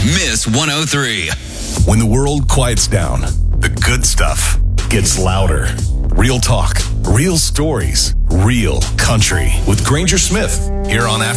miss 103. When the world quiets down, the good stuff gets louder. Real talk, real stories, real country with Granger Smith here on After